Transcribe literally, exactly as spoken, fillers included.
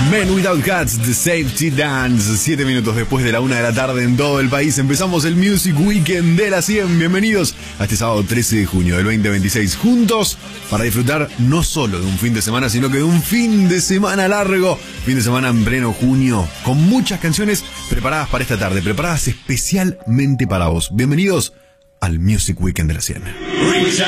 Men Without Cats, The Safety Dance. Siete minutos después de la una de la tarde en todo el país empezamos el Music Weekend de la cien. Bienvenidos a este sábado trece de junio del veinte veintiséis, juntos para disfrutar no solo de un fin de semana, sino que de un fin de semana largo. Fin de semana en pleno junio, con muchas canciones preparadas para esta tarde, preparadas especialmente para vos. Bienvenidos al Music Weekend de la cien.